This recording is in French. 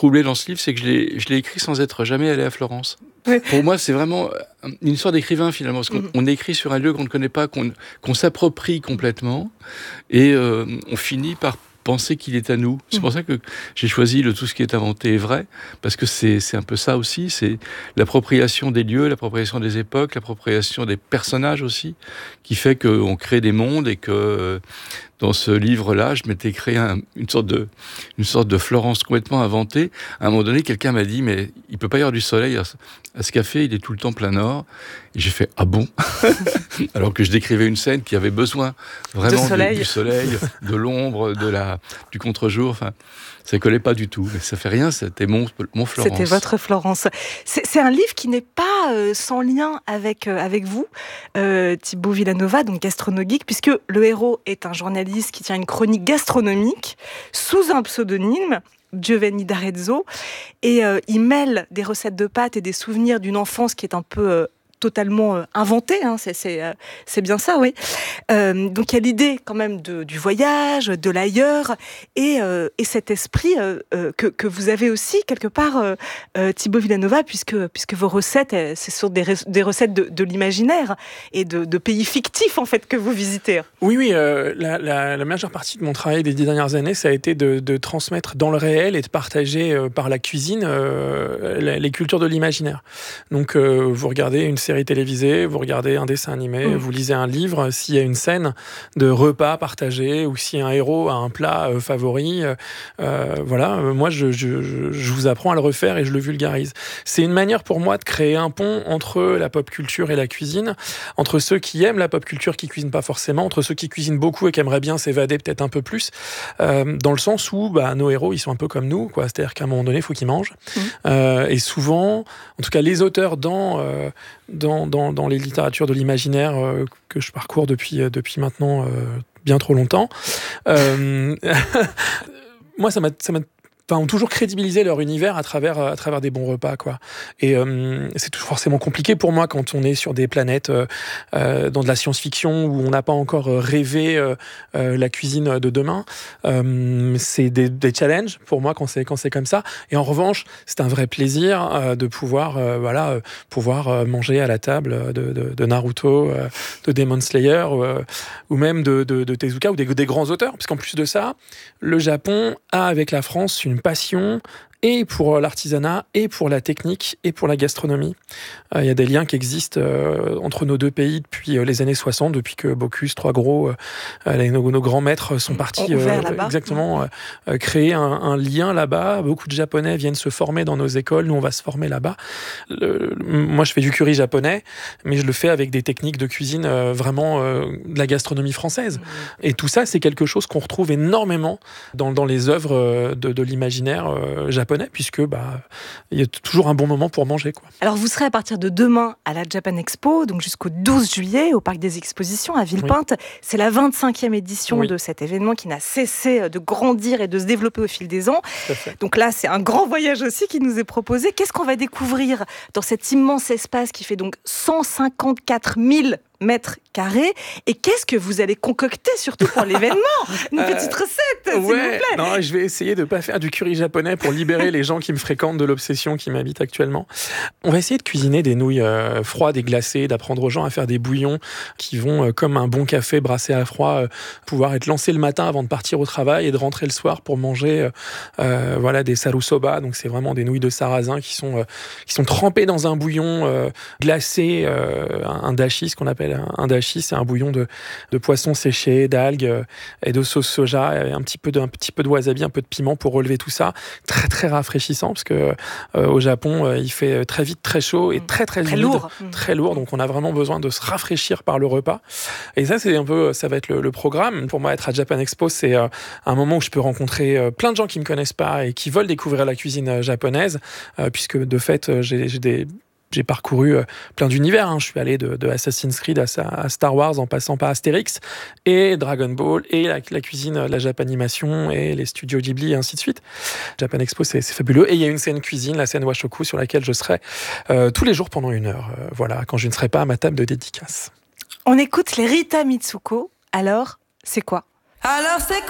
troublé dans ce livre, c'est que je l'ai écrit sans être jamais allé à Florence. Oui. Pour moi, c'est vraiment une sorte d'écrivain, finalement, parce qu'on écrit sur un lieu qu'on ne connaît pas, qu'on s'approprie complètement, et on finit par penser qu'il est à nous. C'est pour ça que j'ai choisi le Tout ce qui est inventé est vrai, parce que c'est un peu ça aussi, c'est l'appropriation des lieux, l'appropriation des époques, l'appropriation des personnages aussi, qui fait qu'on crée des mondes et que dans ce livre-là, je m'étais créé une sorte de Florence complètement inventée. À un moment donné, quelqu'un m'a dit, mais il peut pas y avoir du soleil à ce café, il est tout le temps plein nord. Et j'ai fait, ah bon? Alors que je décrivais une scène qui avait besoin vraiment du soleil, de l'ombre, du contre-jour. Enfin, ça collait pas du tout. Mais ça fait rien, c'était mon Florence. C'était votre Florence. C'est un livre qui n'est pas sans lien avec vous, Thibaut Villanova, donc gastronogeek, puisque le héros est un journaliste qui tient une chronique gastronomique sous un pseudonyme, Giovanni d'Arezzo, et il mêle des recettes de pâtes et des souvenirs d'une enfance qui est un peu totalement inventée, hein, c'est bien ça, oui. Donc il y a l'idée quand même du voyage, de l'ailleurs, et cet esprit que vous avez aussi quelque part, Thibaut Villanova, puisque vos recettes, ce sont des recettes de l'imaginaire et de pays fictifs en fait que vous visitez. Oui, la majeure partie de mon travail des 10 dernières années, ça a été de transmettre dans le réel et de partager par la cuisine les cultures de l'imaginaire. Donc vous regardez une série télévisée, vous regardez un dessin animé, vous lisez un livre, s'il y a une scène de repas partagé ou si un héros a un plat favori, voilà, moi je vous apprends à le refaire et je le vulgarise. C'est une manière pour moi de créer un pont entre la pop culture et la cuisine, entre ceux qui aiment la pop culture qui cuisinent pas forcément, entre ceux qui cuisinent beaucoup et qui aimeraient bien s'évader peut-être un peu plus, dans le sens où nos héros ils sont un peu comme nous, quoi. C'est-à-dire qu'à un moment donné il faut qu'ils mangent, et souvent, en tout cas les auteurs dans les littératures de l'imaginaire que je parcours depuis maintenant bien trop longtemps. Moi, ont toujours crédibilisé leur univers à travers des bons repas, quoi. Et c'est toujours forcément compliqué pour moi quand on est sur des planètes dans de la science-fiction où on n'a pas encore rêvé la cuisine de demain. C'est des challenges pour moi quand c'est comme ça. Et en revanche, c'est un vrai plaisir de pouvoir manger à la table de Naruto, de Demon Slayer, ou même de Tezuka ou des grands auteurs. Parce qu'en plus de ça, le Japon a avec la France une passion et pour l'artisanat, et pour la technique, et pour la gastronomie. Il y a des liens qui existent entre nos deux pays depuis les années 60, depuis que Bocuse, Trois Gros, nos grands maîtres sont partis exactement créer un lien là-bas. Beaucoup de Japonais viennent se former dans nos écoles, nous on va se former là-bas. Moi je fais du curry japonais, mais je le fais avec des techniques de cuisine vraiment de la gastronomie française. Et tout ça, c'est quelque chose qu'on retrouve énormément dans les œuvres de l'imaginaire japonais, puisque il y a toujours un bon moment pour manger, quoi. Alors vous serez à partir de demain à la Japan Expo, donc jusqu'au 12 juillet au Parc des Expositions à Villepinte. Oui. C'est la 25e édition de cet événement qui n'a cessé de grandir et de se développer au fil des ans. Donc là, c'est un grand voyage aussi qui nous est proposé. Qu'est-ce qu'on va découvrir dans cet immense espace qui fait donc 154 000 mètres carrés, et qu'est-ce que vous allez concocter surtout pour l'événement? Une petite recette, s'il vous plaît. Non, je vais essayer de pas faire du curry japonais pour libérer les gens qui me fréquentent de l'obsession qui m'habite actuellement. On va essayer de cuisiner des nouilles froides et glacées, d'apprendre aux gens à faire des bouillons qui vont, comme un bon café brassé à froid, pouvoir être lancés le matin avant de partir au travail et de rentrer le soir pour manger des sarusoba. Donc c'est vraiment des nouilles de sarrasin qui sont trempées dans un bouillon glacé, un dashi, ce qu'on appelle un dashi, c'est un bouillon de poisson séché, d'algues et de sauce soja, et un petit peu de wasabi, un peu de piment pour relever tout ça. Très très rafraîchissant, parce que au Japon, il fait très vite très chaud et très humide, très lourd. Donc on a vraiment besoin de se rafraîchir par le repas. Et ça, ça va être le programme. Pour moi, être à Japan Expo, c'est un moment où je peux rencontrer plein de gens qui me connaissent pas et qui veulent découvrir la cuisine japonaise, puisque de fait, j'ai parcouru plein d'univers. Je suis allé de Assassin's Creed à Star Wars, en passant par Astérix et Dragon Ball et la cuisine, la Japanimation et les studios Ghibli et ainsi de suite. Japan Expo, c'est fabuleux. Et il y a une scène cuisine, la scène Washoku, sur laquelle je serai tous les jours pendant 1 heure. Quand je ne serai pas à ma table de dédicace. On écoute les Rita Mitsuko. Alors, c'est quoi ? Alors c'est